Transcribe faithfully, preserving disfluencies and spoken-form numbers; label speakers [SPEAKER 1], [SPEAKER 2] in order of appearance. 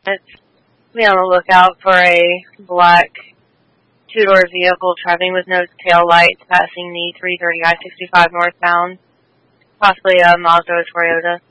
[SPEAKER 1] Be on the lookout for a black two-door vehicle traveling with no tail lights passing the three thirty I sixty-five northbound, possibly a Mazda or Toyota.